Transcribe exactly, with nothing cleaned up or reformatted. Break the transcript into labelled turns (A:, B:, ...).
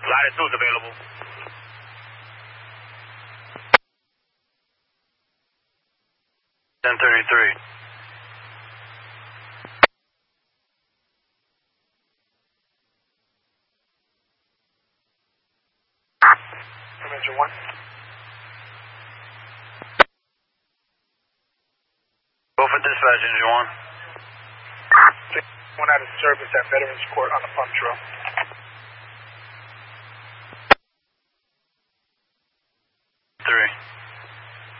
A: Latitude's available. ten thirty-three.
B: Engine one.
A: Go for dispatch, engine one.
B: One out of service at Veterans Court on the pump trail.